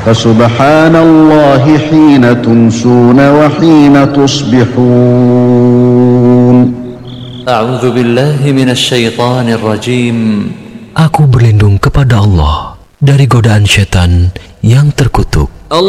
فسبحان الله حين تمسون وحين تصبحون. أعوذ بالله من الشيطان الرجيم. Aku berlindung kepada Allah dari godaan syaitan yang terkutuk.